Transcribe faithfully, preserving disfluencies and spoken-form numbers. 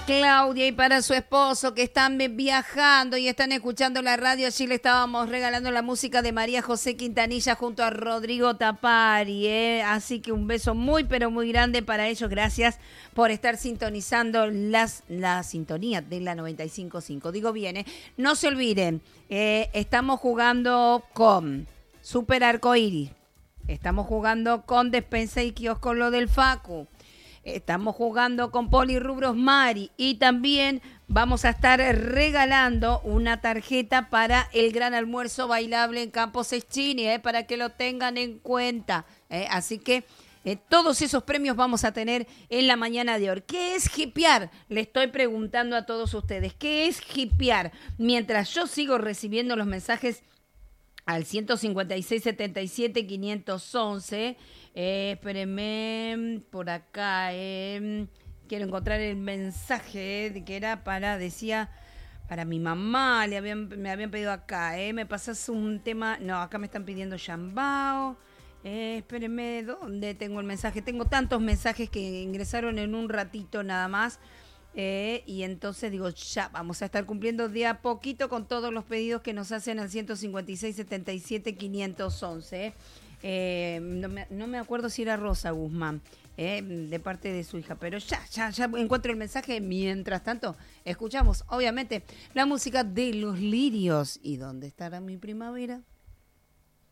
Claudia y para su esposo que están viajando y están escuchando la radio. Allí le estábamos regalando la música de María José Quintanilla junto a Rodrigo Tapari, ¿eh? Así que un beso muy pero muy grande para ellos. Gracias por estar sintonizando las, la sintonía de la noventa y cinco punto cinco. Digo bien, ¿eh? No se olviden, eh, estamos jugando con Super Arcoíris, estamos jugando con Despensa y Kiosco Lo del Facu. Estamos jugando con Polirrubros Mari y también vamos a estar regalando una tarjeta para el gran almuerzo bailable en Campos Eschini, eh, para que lo tengan en cuenta. Eh. Así que eh, todos esos premios vamos a tener en la mañana de hoy. ¿Qué es hipear? Le estoy preguntando a todos ustedes. ¿Qué es hipear? Mientras yo sigo recibiendo los mensajes al ciento cincuenta y seis, setenta y siete, quinientos once. Eh, espérenme, por acá. Eh, quiero encontrar el mensaje de que era para, decía, para mi mamá. Le habían, me habían pedido acá. Eh, me pasas un tema. No, acá me están pidiendo Yambao. Eh, espérenme, ¿dónde tengo el mensaje? Tengo tantos mensajes que ingresaron en un ratito nada más. Eh, y entonces digo, ya vamos a estar cumpliendo de a poquito con todos los pedidos que nos hacen al ciento cincuenta y seis, setenta y siete, quinientos once. Eh. Eh, no, me, no me acuerdo si era Rosa Guzmán, eh, de parte de su hija, pero ya, ya, ya encuentro el mensaje. Mientras tanto, escuchamos, obviamente, la música de Los Lirios. ¿Y dónde estará mi primavera?